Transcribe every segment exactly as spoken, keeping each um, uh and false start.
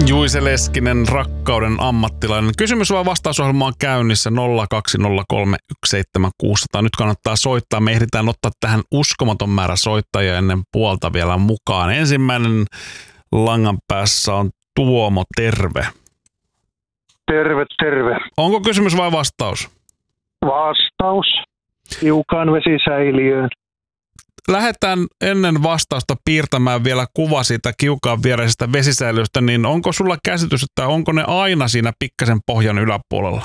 Juise Leskinen, rakkauden ammattilainen. Kysymys vaan vastausohjelma on käynnissä nolla kaksi nolla kolme yksi seitsemän kuusi nolla nolla. Nyt kannattaa soittaa. Me ehditään ottaa tähän uskomaton määrä soittajia ennen puolta vielä mukaan. Ensimmäinen langan päässä on Tuomo, terve. Terve, terve. Onko kysymys vai vastaus? Vastaus. Hiukan vesisäiliöön. Lähdetään ennen vastausta piirtämään vielä kuva siitä kiukaan viereisestä vesisäiliöstä, niin onko sulla käsitys, että onko ne aina siinä pikkasen pohjan yläpuolella?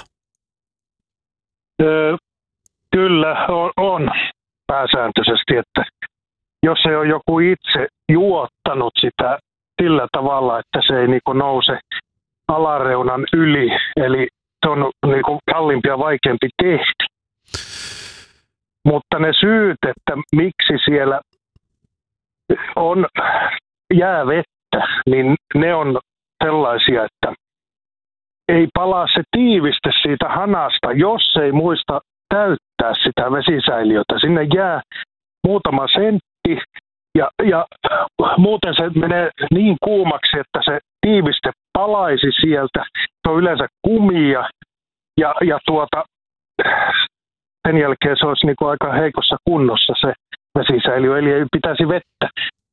Öö, kyllä on, on pääsääntöisesti, että jos ei ole joku itse juottanut sitä sillä tavalla, että se ei niinku nouse alareunan yli, eli se on niinku kalliimpi ja vaikeampi tehdä. Mutta ne syyt, että miksi siellä on jäävettä, niin ne on sellaisia, että ei palaa se tiiviste siitä hanasta, jos ei muista täyttää sitä vesisäiliötä. Sinne jää muutama sentti ja, ja muuten se menee niin kuumaksi, että se tiiviste palaisi sieltä. Se on yleensä kumia ja, ja tuota... sen jälkeen se olisi niin kuin aika heikossa kunnossa se vesisäiliö, eli ei pitäisi vettä.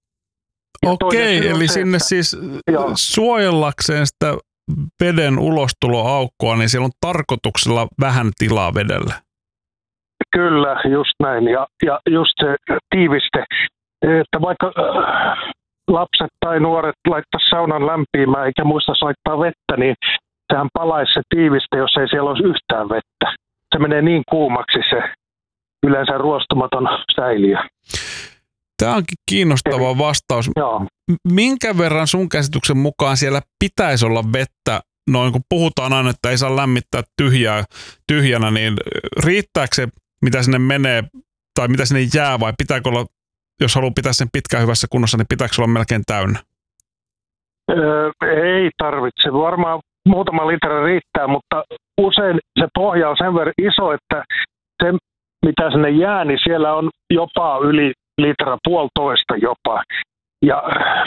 Okei, eli se, sinne että, siis joo. Suojellakseen sitä veden ulostuloaukkoa, niin siellä on tarkoituksella vähän tilaa vedelle. Kyllä, just näin. Ja, ja just se tiiviste, että vaikka äh, lapset tai nuoret laittaa saunan lämpiämään eikä muista laittaa vettä, niin sehän palaisi se tiiviste, jos ei siellä olisi yhtään vettä. Se menee niin kuumaksi se yleensä ruostumaton säiliö. Tämä onkin kiinnostava vastaus. Joo. Minkä verran sun käsityksen mukaan siellä pitäisi olla vettä, noin kun puhutaan aina, että ei saa lämmittää tyhjää, tyhjänä, niin riittääkö se, mitä sinne menee, tai mitä sinne jää, vai pitääkö olla, jos haluaa pitää sen pitkään hyvässä kunnossa, niin pitääkö olla melkein täynnä? Öö, ei tarvitse. Varmaan muutama litra riittää, mutta usein se pohja on sen verran iso, että se, mitä sinne jää, niin siellä on jopa yli litra, puolitoista jopa. Ja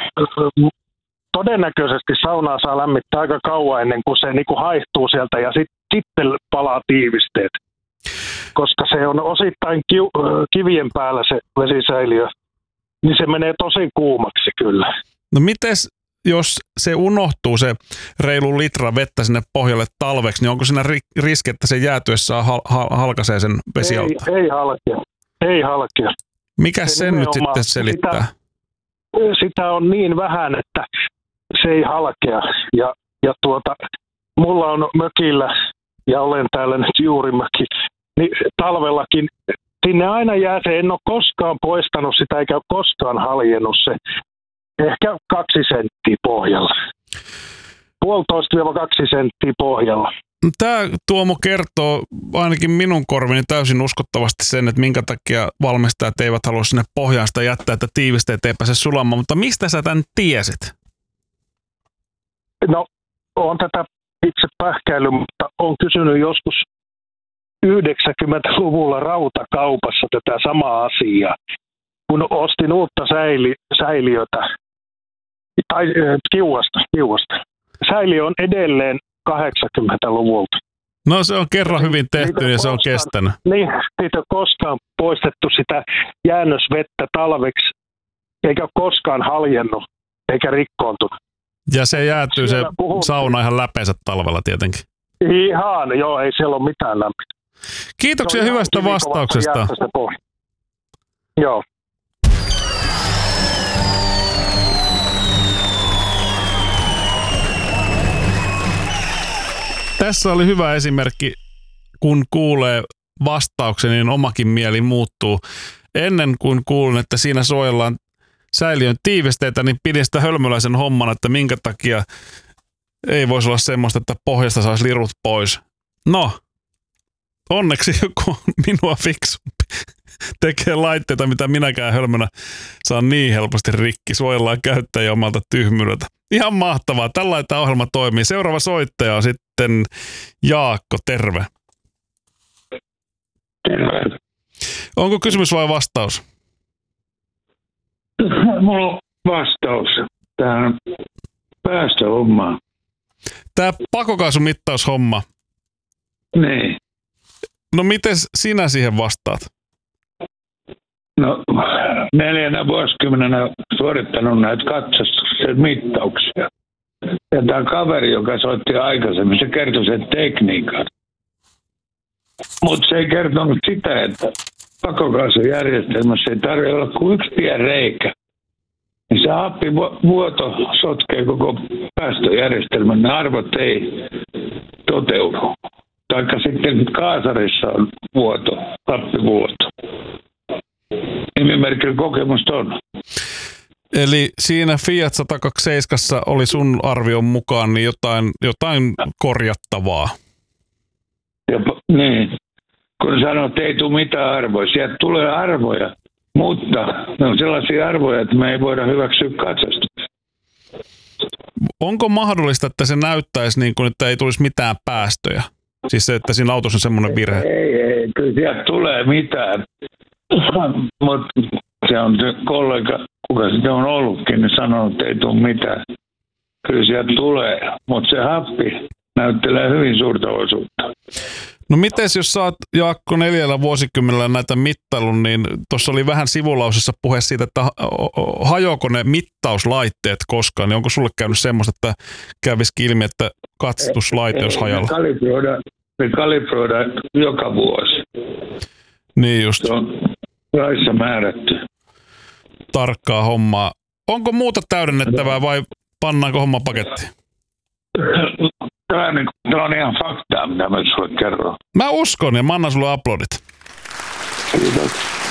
todennäköisesti saunaa saa lämmittää aika kauan ennen kuin se niin kuin haihtuu sieltä ja sit, sitten palaa tiivisteet. Koska se on osittain kiu, kivien päällä se vesisäiliö, niin se menee tosi kuumaksi kyllä. No mites, jos se unohtuu se reilu litra vettä sinne pohjalle talveksi, niin onko siinä riski, että se jäätyessään hal- hal- halkaisee sen vesialta? Ei, ei halkea. Ei halkea. Mikä se sen nyt sitten selittää? Sitä, sitä on niin vähän, että se ei halkea. Ja, ja tuota, mulla on mökillä, ja olen täällä nyt juuri möki, niin talvellakin sinne aina jää se. En ole koskaan poistanut sitä, eikä ole koskaan haljennut se. Ehkä kaksi senttiä pohjalla. Puolitoista viiva kaksi senttiä pohjalla. Tämä Tuomo kertoo ainakin minun korvini täysin uskottavasti sen, että minkä takia valmistajat eivät halua sinne pohjaan sitä jättää, että tiivisteet ei pääse sulamaan. Mutta mistä sä tämän tiesit? No, olen tätä itse pähkäillyt, mutta olen kysynyt joskus yhdeksänkymmentäluvulla rautakaupassa tätä samaa asiaa. Kun ostin uutta säili, säiliötä, tai äh, kiuasta, kiuasta. Säiliö on edelleen kahdeksankymmentäluvulta. No se on kerran hyvin tehty ja se on koskaan, kestänyt. Niin, siitä on koskaan poistettu sitä jäännösvettä talveksi, eikä ole koskaan haljennut, eikä rikkoontunut. Ja se jäätyy se sauna ihan läpeensä talvella tietenkin. Ihan, joo, ei siellä ole mitään lämpöä. Kiitoksia hyvästä vastauksesta. Joo. Tässä oli hyvä esimerkki, kun kuulee vastauksen, niin omakin mieli muuttuu. Ennen kuin kuulin, että siinä suojellaan säiliön tiivisteitä, niin pidin sitä hölmöläisen homman, että minkä takia ei voisi olla semmoista, että pohjasta saisi lirut pois. No, onneksi joku minua fiksumpi tekee laitteita, mitä minäkään hölmönä saan niin helposti rikki. Suojellaan käyttäjä omalta tyhmyydeltä. Ihan mahtavaa. Tällainen tämä ohjelma toimii. Seuraava soittaja on sitten Jaakko. Terve. Terve. Onko kysymys vai vastaus? Mulla on vastaus tähän päästöhommaan. Tää pakokaasumittaushomma. Niin. No miten sinä siihen vastaat? No neljänä vuosikymmenenä suorittanut näitä katsastuksen mittauksia. Ja tämä kaveri, joka soitti aikaisemmin, se kertoi sen tekniikan. Mutta se ei kertonut sitä, että pakokaasujärjestelmässä ei tarvitse olla kuin yksi pieni reikä. Niin se happivuoto sotkee koko päästöjärjestelmän, ne arvot ei toteudu. Taikka sitten kaasarissa on vuoto, happivuoto. Nimimerkillä kokemusta on. Eli siinä Fiat sata kaksikymmentäseitsemän oli sun arvion mukaan niin jotain, jotain korjattavaa. Ja, niin. Kun sanoo, että ei tule mitään arvoja, sieltä tulee arvoja, mutta ne on sellaisia arvoja, että me ei voida hyväksyä katsastusta. Onko mahdollista, että se näyttäisi niin kuin, että ei tulisi mitään päästöjä? Siis se, että siinä autossa on semmoinen virhe. Ei, ei, kyllä sieltä tulee mitään. Mutta se on se kollega, kuka sitten on ollutkin, niin sanoo, että ei tule mitään. Kyllä sieltä tulee, mutta se happi näyttelee hyvin suurta osuutta. No mites jos sä oot, Jaakko, neljällä vuosikymmenellä näitä mittailun, niin tuossa oli vähän sivulausessa puhe siitä, että hajoako ne mittauslaitteet koskaan, niin onko sulle käynyt semmoista, että kävisikin ilmi, että katsastuslaite olisi hajalla? Me kalibroidaan, me kalibroidaan joka vuosi. Niin just. Se on laissa määrätty. Tarkkaa hommaa. Onko muuta täydennettävää vai pannaanko homma pakettiin? Tämä on, tämä on ihan faktaa, mitä mä sulle kerron. Mä uskon ja mä annan sulle aplodit. Kiitos.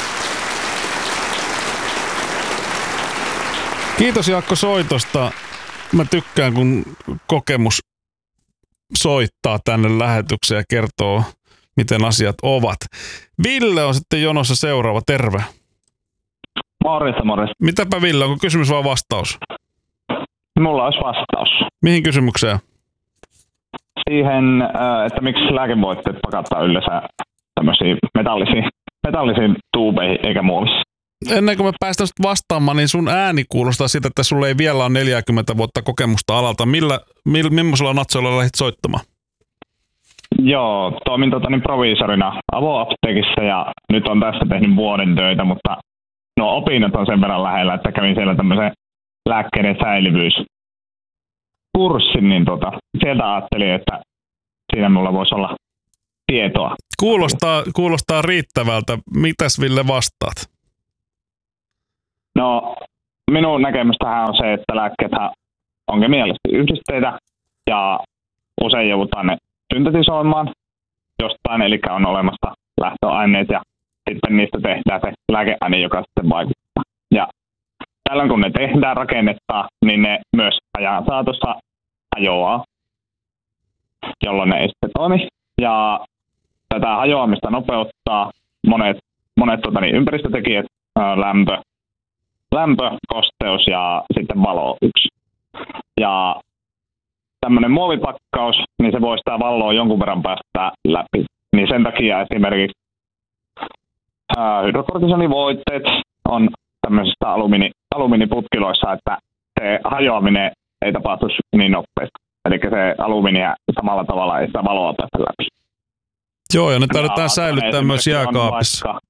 Kiitos Jaakko soitosta. Mä tykkään, kun kokemus soittaa tänne lähetykseen ja kertoo, miten asiat ovat. Ville on sitten jonossa seuraava. Terve. Morjesta, morjesta. Mitäpä Ville, onko kysymys vai vastaus? Mulla olisi vastaus. Mihin kysymykseen? Siihen, että miksi lääkevoitteet pakattaa yleensä tämmöisiin metallisiin, metallisiin tuubeihin eikä muovissa. Ennen kuin me päästään vastaamaan, niin sun ääni kuulostaa siitä, että sulle ei vielä ole neljäkymmentä vuotta kokemusta alalta. Millä, millä, millaisilla natsoilla lähdit soittamaan? Joo, toimin tota, niin proviisorina avoapteekissa ja nyt on tässä tehnyt vuoden töitä, mutta no opinnot on sen verran lähellä, että kävin siellä tämmöisen lääkkeiden säilyvyyskurssin, niin tota, sieltä ajattelin, että siinä mulla voisi olla tietoa. Kuulostaa, kuulostaa riittävältä. Mitäs Ville vastaat? No, minun näkemystähän on se, että lääkkeethän on kemiallisesti yhdisteitä ja usein joudutaan ne syntetisoimaan jostain, eli on olemassa lähtöaineet ja sitten niistä tehdään se lääkeaine, joka sitten vaikuttaa. Ja tällöin kun ne tehdään rakennetta, niin ne myös ajan saatossa hajoaa, jolloin ne ei sitten toimi. Ja tätä hajoamista nopeuttaa monet, monet tuota, niin ympäristötekijät, ää, lämpö, lämpö, kosteus ja sitten valo yksi. Ja tämmöinen muovipakkaus, niin se voi sitä valoa jonkun verran päästä läpi. Niin sen takia esimerkiksi ää, hydrokortisonivoitteet on tämmöisistä alumiini, alumiiniputkiloissa, että se hajoaminen ei tapahtuisi niin nopeasti. Eli se alumiinia samalla tavalla ei sitä valoa päästä läpi. Joo, ja ne tarvitaan säilyttää myös jääkaapissa. Vaikka,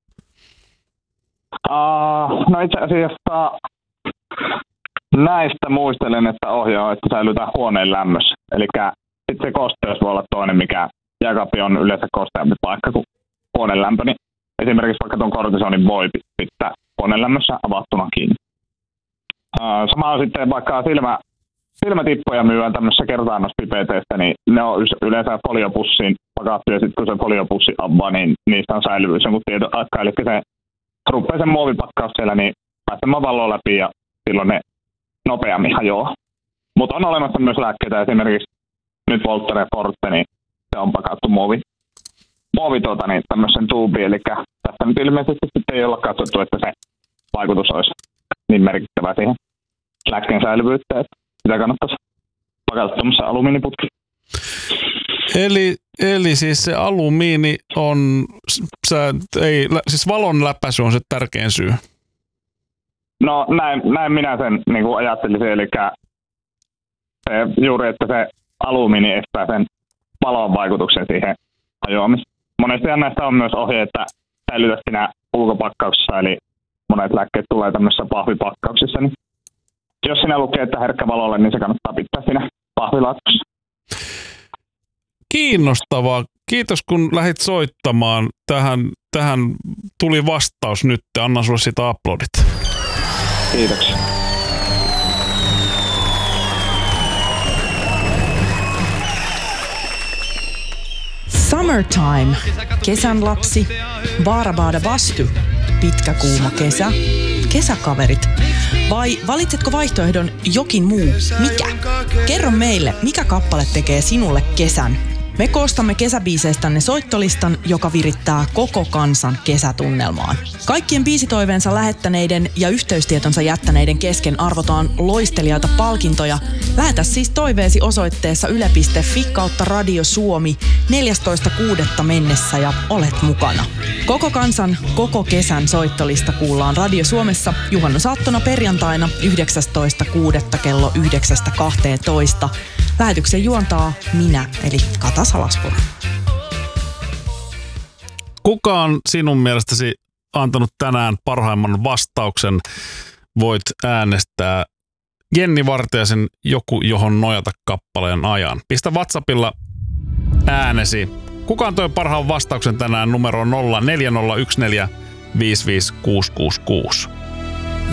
uh, no itse asiassa näistä muistelen, että ohjaa, että säilytään huoneen lämmössä. Eli sitten se kosteus voi olla toinen, mikä jääkaappi on yleensä kosteampi paikka kuin huoneen lämpö. Niin esimerkiksi vaikka tuon kortisonin voi pitää huoneen lämmössä avattuna kiinni. Uh, sama on sitten vaikka silmä, silmätippoja myyään tämmöisessä kertaannospipeteistä, niin ne on yleensä foliopussiin pakattu ja sitten kun se foliopussi avaa, niin niistä on säilyvyys jonkun tietyn aikaa. Eli se rupeaa sen muovipakkaus siellä, niin päästämään valoa läpi ja silloin ne nopeammin hajoaa. Mutta on olemassa myös lääkkeitä, esimerkiksi nyt Voltaren Forte, niin se on pakattu muovi, muovi tuota, niin tämmöisen tuubiin. Eli tässä nyt ilmeisesti sitten ei olla katsottu, että se vaikutus olisi niin merkittävä siihen lääkkeen säilyvyyttä, että sitä kannattaisi pakata tuommoisessa alumiiniputki. Eli, eli siis se alumiini on, sä, ei, siis valon läpäisy on se tärkein syy. No näin, näin minä sen niin kuin ajattelisin, eli se, juuri, että se alumiini estää sen valon vaikutuksen siihen hajoamiseen. Monesti näistä on myös ohje, että säilytä siinä ulkopakkauksessa, eli monet lääkkeet tulee tämmöisissä pahvipakkauksissa. Niin jos siinä lukee, että herkkä valolle, niin se kannattaa pitää siinä pahvilaatikossa. Kiinnostavaa. Kiitos, kun lähdit soittamaan. Tähän, tähän tuli vastaus nyt. Annan sulle siitä aplodit. Kiitoksia. Summertime, kesän lapsi, baarabaada bastu, pitkä kuuma kesä, kesäkaverit. Vai valitsetko vaihtoehdon jokin muu? Mikä? Kerro meille, mikä kappale tekee sinulle kesän. Me koostamme kesäbiiseistänne soittolistan, joka virittää koko kansan kesätunnelmaan. Kaikkien biisitoiveensa lähettäneiden ja yhteystietonsa jättäneiden kesken arvotaan loistelijaita palkintoja. Lähetä siis toiveesi osoitteessa yle piste fi kautta Radio Suomi neljästoista kuudetta mennessä ja olet mukana. Koko kansan, koko kesän soittolista kuullaan Radio Suomessa juhannusaattona perjantaina yhdeksästoista kuudetta kello yhdeksästä kahteentoista. Lähetyksen juontaa minä, eli Kata Salaspuro. Kuka on sinun mielestäsi antanut tänään parhaimman vastauksen? Voit äänestää Jenni Vartiaisen Joku, johon nojata kappaleen ajan. Pistä WhatsAppilla äänesi. Kuka antoi parhaan vastauksen tänään numeroon nolla neljä nolla yksi neljä viisi viisi kuusi kuusi kuusi?